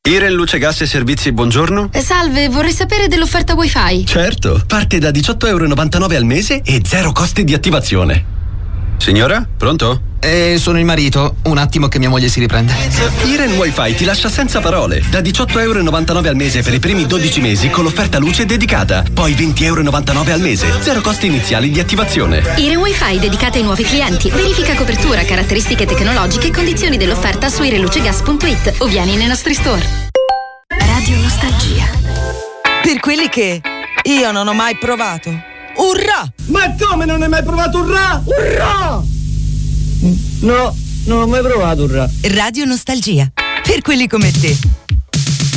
Iren Luce Gas e Servizi, buongiorno. Salve, vorrei sapere dell'offerta wifi. Certo, parte da €18,99 al mese e 0 costi di attivazione. Signora, pronto? Sono il marito, un attimo che mia moglie si riprende. Iren Wi-Fi ti lascia senza parole. Da €18,99 al mese per i primi 12 mesi con l'offerta luce dedicata. Poi €20,99 al mese, 0 costi iniziali di attivazione. Iren Wi-Fi dedicata ai nuovi clienti. Verifica copertura, caratteristiche tecnologiche e condizioni dell'offerta su irenlucegas.it o vieni nei nostri store. Radio Nostalgia. Per quelli che io non ho mai provato. Urrà! Ma come non hai mai provato urrà? Urrà! No, non ho mai provato urrà. Radio Nostalgia. Per quelli come te.